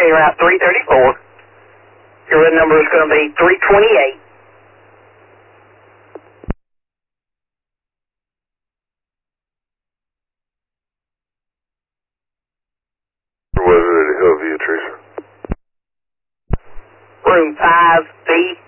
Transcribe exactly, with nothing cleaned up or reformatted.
train route three thirty-four. Your run number is going to be three twenty-eight. Weather ready to help you, Teresa. Room five B.